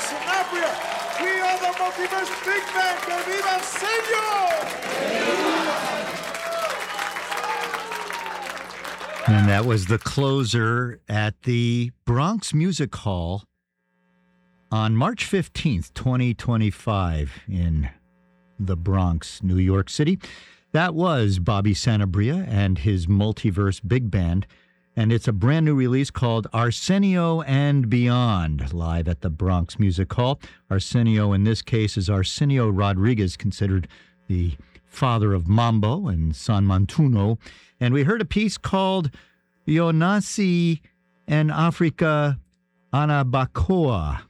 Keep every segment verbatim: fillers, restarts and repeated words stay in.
Sanabria. We are the Multiverse Big Band. Que viva Senor! And that was the closer at the Bronx Music Hall on March fifteenth, twenty twenty-five in the Bronx, New York City. That was Bobby Sanabria and his Multiverse Big Band, and it's a brand new release called Arsenio and Beyond, live at the Bronx Music Hall. Arsenio, in this case, is Arsenio Rodriguez, considered the father of Mambo and San Mantuno. And we heard a piece called Yo Nací en Africa Anabacoa.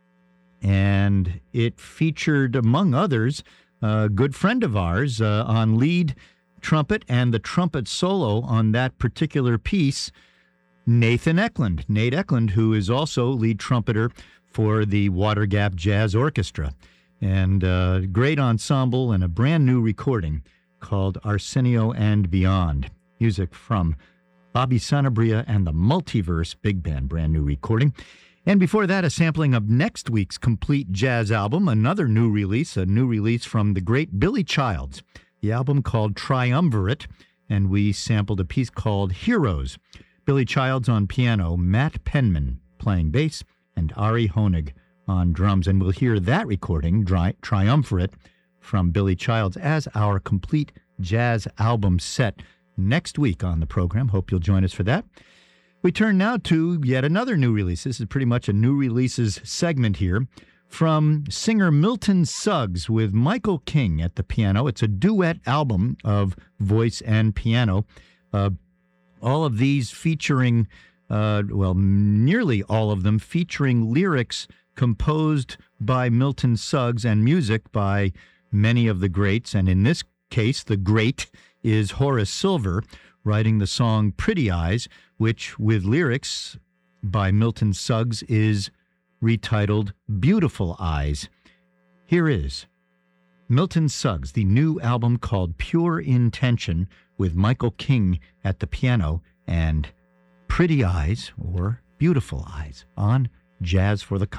And it featured, among others, a good friend of ours uh, on lead trumpet and the trumpet solo on that particular piece, Nathan Eklund. Nate Eklund, who is also lead trumpeter for the Water Gap Jazz Orchestra. And a great ensemble and a brand new recording called Arsenio and Beyond. Music from Bobby Sanabria and the Multiverse Big Band, brand new recording. And before that, a sampling of next week's complete jazz album, another new release, a new release from the great Billy Childs, the album called Triumvirate, and we sampled a piece called Heroes. Billy Childs on piano, Matt Penman playing bass, and Ari Honig on drums. And we'll hear that recording, Tri- Triumvirate, from Billy Childs as our complete jazz album set next week on the program. Hope you'll join us for that. We turn now to yet another new release. This is pretty much a new releases segment here from singer Milton Suggs with Michael King at the piano. It's a duet album of voice and piano. Uh, all of these featuring, uh, well, nearly all of them featuring lyrics composed by Milton Suggs and music by many of the greats. And in this case, the great is Horace Silver, writing the song Pretty Eyes, which, with lyrics by Milton Suggs, is retitled Beautiful Eyes. Here is Milton Suggs, the new album called Pure Intention, with Michael King at the piano, and Pretty Eyes, or Beautiful Eyes, on Jazz for the